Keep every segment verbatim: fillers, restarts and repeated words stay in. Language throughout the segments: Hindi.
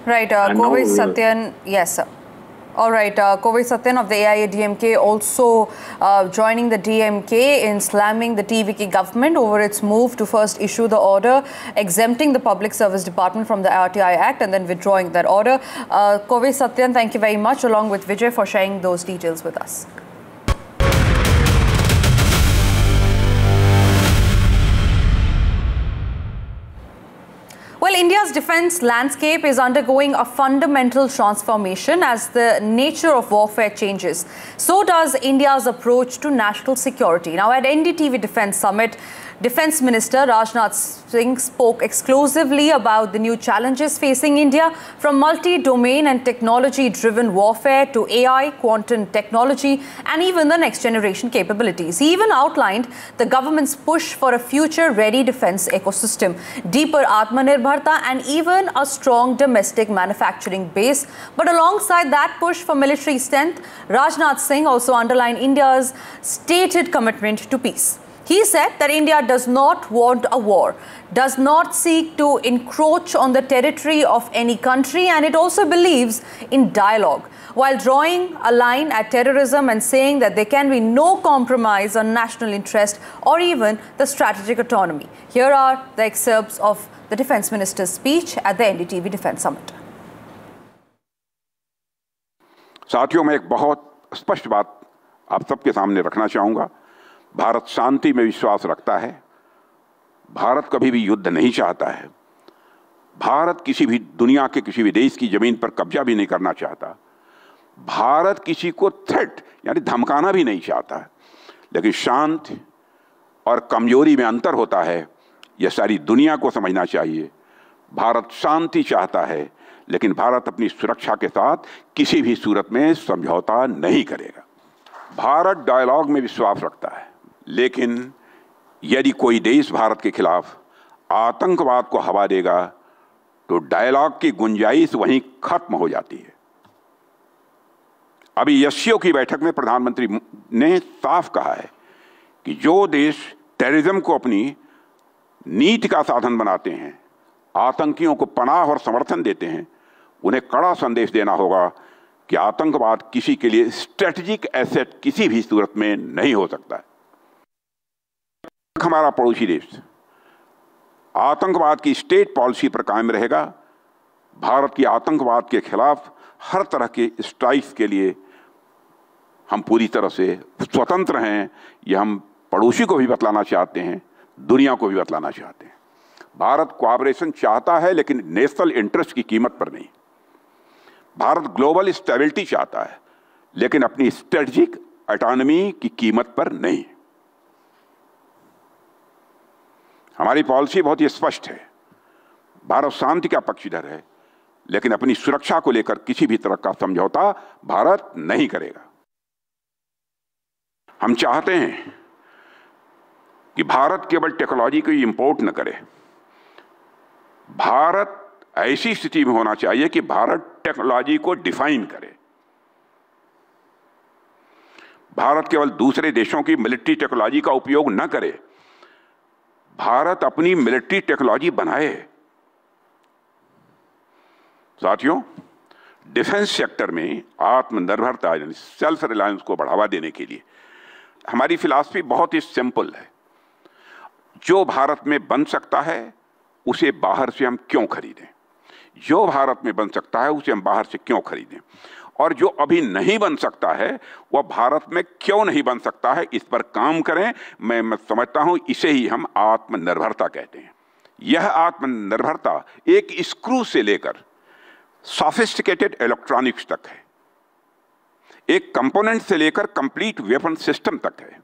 Right, uh, Kovai Satyan, yes, sir. All right, uh, Kovai Satyan of the A I A D M K also uh, joining the D M K in slamming the T V K government over its move to first issue the order exempting the Public Service Department from the R T I Act and then withdrawing that order. Uh, Kovai Satyan, thank you very much, along with Vijay, for sharing those details with us. Well, India's defense landscape is undergoing a fundamental transformation as the nature of warfare changes. So does India's approach to national security. Now, at N D T V Defence Summit, Defence Minister Rajnath Singh spoke exclusively about the new challenges facing India, from multi-domain and technology-driven warfare to A I, quantum technology, and even the next-generation capabilities. He even outlined the government's push for a future-ready defence ecosystem, deeper Atmanirbharta, and even a strong domestic manufacturing base. But alongside that push for military strength, Rajnath Singh also underlined India's stated commitment to peace. He said that India does not want a war, does not seek to encroach on the territory of any country, and it also believes in dialogue, while drawing a line at terrorism and saying that there can be no compromise on national interest or even the strategic autonomy. Here are the excerpts of the Defence Minister's speech at the N D T V Defence Summit. साथियों, मैं एक बहुत स्पष्ट बात आप सबके सामने रखना चाहूँगा। भारत शांति में विश्वास रखता है। भारत कभी भी युद्ध नहीं चाहता है। भारत किसी भी दुनिया के किसी भी देश की ज़मीन पर कब्जा भी नहीं करना चाहता। भारत किसी को थ्रेट यानी धमकाना भी नहीं चाहता है। लेकिन शांति और कमजोरी में अंतर होता है, यह सारी दुनिया को समझना चाहिए। भारत शांति चाहता है, लेकिन भारत अपनी सुरक्षा के साथ किसी भी सूरत में समझौता नहीं करेगा। भारत डायलॉग में विश्वास रखता है, लेकिन यदि कोई देश भारत के खिलाफ आतंकवाद को हवा देगा तो डायलॉग की गुंजाइश वहीं खत्म हो जाती है। अभी एससीओ की बैठक में प्रधानमंत्री ने साफ कहा है कि जो देश टेररिज्म को अपनी नीति का साधन बनाते हैं, आतंकियों को पनाह और समर्थन देते हैं, उन्हें कड़ा संदेश देना होगा कि आतंकवाद किसी के लिए स्ट्रेटेजिक एसेट किसी भी सूरत में नहीं हो सकता है। हमारा पड़ोसी देश आतंकवाद की स्टेट पॉलिसी पर कायम रहेगा। भारत की आतंकवाद के खिलाफ हर तरह के स्ट्राइक्स के लिए हम पूरी तरह से स्वतंत्र हैं। यह हम पड़ोसी को भी बतलाना चाहते हैं, दुनिया को भी बतलाना चाहते हैं। भारत कोऑपरेशन चाहता है, लेकिन नेशनल इंटरेस्ट की कीमत पर नहीं। भारत ग्लोबल स्टेबिलिटी चाहता है, लेकिन अपनी स्ट्रेटेजिक ऑटोनॉमी की कीमत पर नहीं। हमारी पॉलिसी बहुत ही स्पष्ट है। भारत शांति का पक्षधर है, लेकिन अपनी सुरक्षा को लेकर किसी भी तरह का समझौता भारत नहीं करेगा। हम चाहते हैं कि भारत केवल टेक्नोलॉजी को इंपोर्ट न करे। भारत ऐसी स्थिति में होना चाहिए कि भारत टेक्नोलॉजी को डिफाइन करे। भारत केवल दूसरे देशों की मिलिट्री टेक्नोलॉजी का उपयोग न करे, भारत अपनी मिलिट्री टेक्नोलॉजी बनाए। साथियों, डिफेंस सेक्टर में आत्मनिर्भरता यानी सेल्फ रिलायंस को बढ़ावा देने के लिए हमारी फिलॉसफी बहुत ही सिंपल है। जो भारत में बन सकता है उसे बाहर से हम क्यों खरीदें, जो भारत में बन सकता है उसे हम बाहर से क्यों खरीदें, और जो अभी नहीं बन सकता है वह भारत में क्यों नहीं बन सकता है, इस पर काम करें। मैं, मैं समझता हूं इसे ही हम आत्मनिर्भरता कहते हैं। यह आत्मनिर्भरता एक स्क्रू से लेकर सोफिस्टिकेटेड इलेक्ट्रॉनिक्स तक है, एक कंपोनेंट से लेकर कंप्लीट वेपन सिस्टम तक है,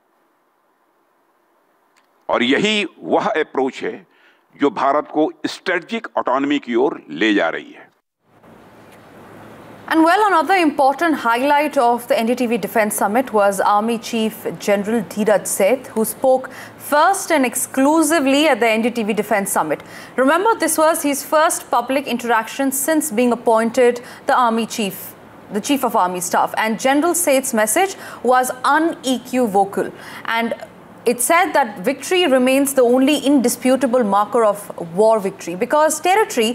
और यही वह अप्रोच है जो भारत को स्ट्रेटेजिक ऑटोनॉमी की ओर ले जा रही है। And well, another important highlight of the N D T V Defence Summit was Army Chief General Dheeraj Seth, who spoke first and exclusively at the N D T V Defence Summit. Remember, this was his first public interaction since being appointed the Army Chief, the Chief of Army Staff. And General Seth's message was unequivocal. And it said that victory remains the only indisputable marker of war victory, because territory